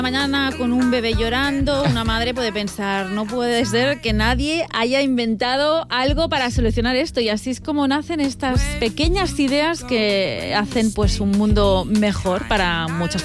Mañana con un bebé llorando, una madre puede pensar, no puede ser que nadie haya inventado algo para solucionar esto, y así es como nacen estas pequeñas ideas que hacen pues un mundo mejor para muchas